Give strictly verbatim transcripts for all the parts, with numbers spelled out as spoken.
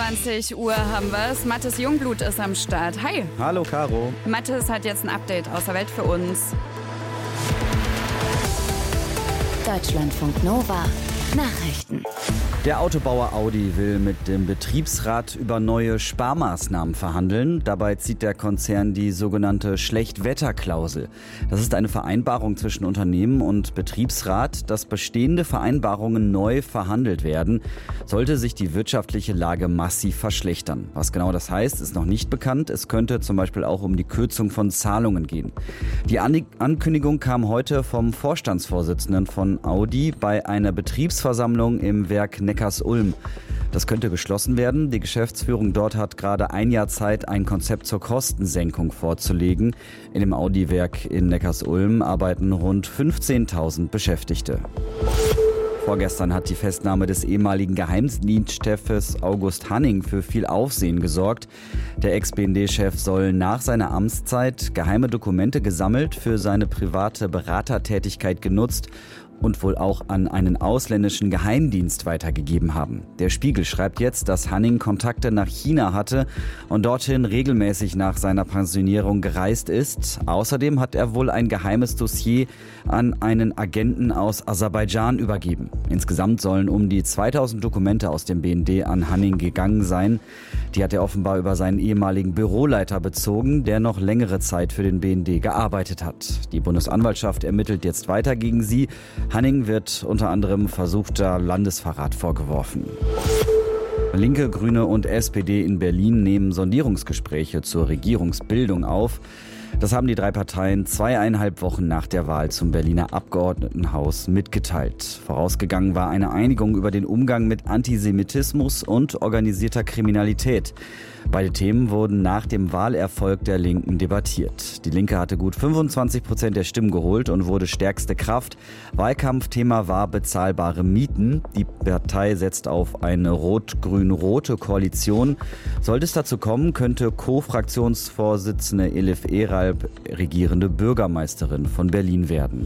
einundzwanzig Uhr haben wir es. Mathis Jungblut ist am Start. Hi. Hallo, Caro. Mathis hat jetzt ein Update aus der Welt für uns. Deutschlandfunk Nova. Nachrichten. Der Autobauer Audi will mit dem Betriebsrat über neue Sparmaßnahmen verhandeln. Dabei zieht der Konzern die sogenannte Schlechtwetterklausel. Das ist eine Vereinbarung zwischen Unternehmen und Betriebsrat, dass bestehende Vereinbarungen neu verhandelt werden, sollte sich die wirtschaftliche Lage massiv verschlechtern. Was genau das heißt, ist noch nicht bekannt. Es könnte zum Beispiel auch um die Kürzung von Zahlungen gehen. Die Ankündigung kam heute vom Vorstandsvorsitzenden von Audi bei einer Betriebsversammlung im Werk Neckarsulm. Das könnte geschlossen werden. Die Geschäftsführung dort hat gerade ein Jahr Zeit, ein Konzept zur Kostensenkung vorzulegen. In dem Audi-Werk in Neckarsulm arbeiten rund fünfzehntausend Beschäftigte. Vorgestern hat die Festnahme des ehemaligen Geheimdienstchefs August Hanning für viel Aufsehen gesorgt. Der Ex-B N D-Chef soll nach seiner Amtszeit geheime Dokumente gesammelt, für seine private Beratertätigkeit genutzt und wohl auch an einen ausländischen Geheimdienst weitergegeben haben. Der Spiegel schreibt jetzt, dass Hanning Kontakte nach China hatte und dorthin regelmäßig nach seiner Pensionierung gereist ist. Außerdem hat er wohl ein geheimes Dossier an einen Agenten aus Aserbaidschan übergeben. Insgesamt sollen um die zweitausend Dokumente aus dem B N D an Hanning gegangen sein. Die hat er offenbar über seinen ehemaligen Büroleiter bezogen, der noch längere Zeit für den B N D gearbeitet hat. Die Bundesanwaltschaft ermittelt jetzt weiter gegen sie. Hanning wird unter anderem versuchter Landesverrat vorgeworfen. Linke, Grüne und S P D in Berlin nehmen Sondierungsgespräche zur Regierungsbildung auf. Das haben die drei Parteien zweieinhalb Wochen nach der Wahl zum Berliner Abgeordnetenhaus mitgeteilt. Vorausgegangen war eine Einigung über den Umgang mit Antisemitismus und organisierter Kriminalität. Beide Themen wurden nach dem Wahlerfolg der Linken debattiert. Die Linke hatte gut fünfundzwanzig Prozent der Stimmen geholt und wurde stärkste Kraft. Wahlkampfthema war bezahlbare Mieten. Die Partei setzt auf eine rot-grün-rote Koalition. Sollte es dazu kommen, könnte Co-Fraktionsvorsitzende Elif Eralp regierende Bürgermeisterin von Berlin werden.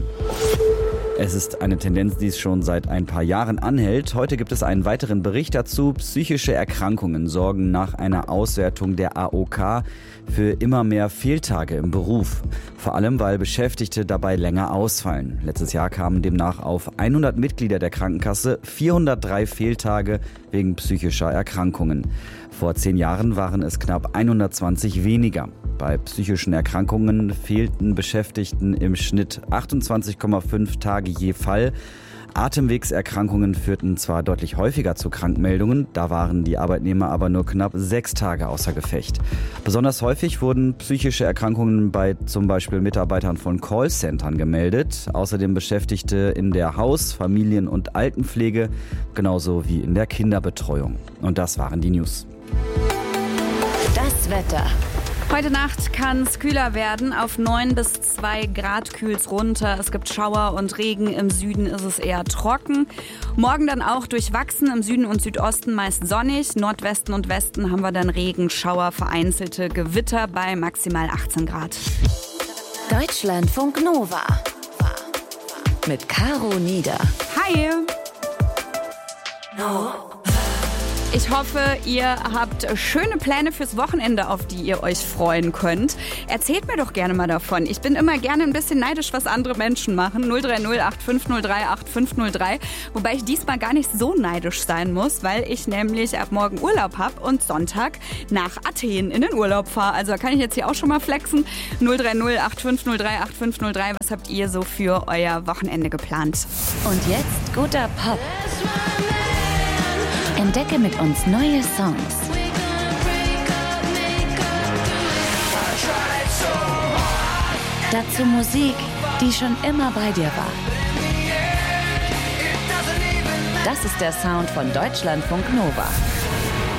Es ist eine Tendenz, die es schon seit ein paar Jahren anhält. Heute gibt es einen weiteren Bericht dazu. Psychische Erkrankungen sorgen nach einer Auswertung der A O K für immer mehr Fehltage im Beruf. Vor allem, weil Beschäftigte dabei länger ausfallen. Letztes Jahr kamen demnach auf hundert Mitglieder der Krankenkasse vierhundertdrei Fehltage wegen psychischer Erkrankungen. Vor zehn Jahren waren es knapp hundertzwanzig weniger. Bei psychischen Erkrankungen fehlten Beschäftigten im Schnitt achtundzwanzig Komma fünf Tage je Fall. Atemwegserkrankungen führten zwar deutlich häufiger zu Krankmeldungen, da waren die Arbeitnehmer aber nur knapp sechs Tage außer Gefecht. Besonders häufig wurden psychische Erkrankungen bei zum Beispiel Mitarbeitern von Callcentern gemeldet, außerdem Beschäftigte in der Haus-, Familien- und Altenpflege, genauso wie in der Kinderbetreuung. Und das waren die News. Das Wetter. Heute Nacht kann es kühler werden. Auf neun bis zwei Grad kühlt es runter. Es gibt Schauer und Regen. Im Süden ist es eher trocken. Morgen dann auch durchwachsen. Im Süden und Südosten meist sonnig. Nordwesten und Westen haben wir dann Regen, Schauer, vereinzelte Gewitter bei maximal achtzehn Grad. Deutschlandfunk Nova. Mit Caro Nieder. Hi. No. Ich hoffe, ihr habt schöne Pläne fürs Wochenende, auf die ihr euch freuen könnt. Erzählt mir doch gerne mal davon. Ich bin immer gerne ein bisschen neidisch, was andere Menschen machen. null drei null acht fünf null drei acht fünf null drei. Wobei ich diesmal gar nicht so neidisch sein muss, weil ich nämlich ab morgen Urlaub habe und Sonntag nach Athen in den Urlaub fahre. Also da kann ich jetzt hier auch schon mal flexen. null drei null acht fünf null drei acht fünf null drei. Was habt ihr so für euer Wochenende geplant? Und jetzt guter Pop. Entdecke mit uns neue Songs. Dazu Musik, die schon immer bei dir war. Das ist der Sound von Deutschlandfunk Nova.